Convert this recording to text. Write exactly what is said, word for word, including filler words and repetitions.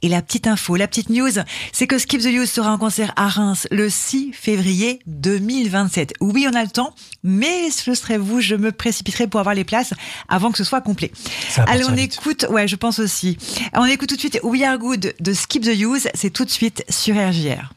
Et la petite info, la petite news, c'est que Skip the Use sera en concert à Reims le six février deux mille vingt-sept. Oui, on a le temps, mais ce serait vous, je me précipiterai pour avoir les places avant que ce soit complet. Allez, on vite. écoute, ouais, je pense aussi. On écoute tout de suite We Are Good de Skip the Use, c'est tout de suite sur R J R.